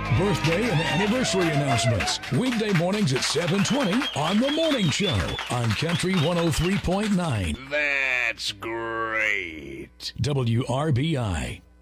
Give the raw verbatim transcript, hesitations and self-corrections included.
Birthday and anniversary announcements. Weekday mornings at seven twenty on The Morning Show on Country one oh three point nine. That's great. W R B I.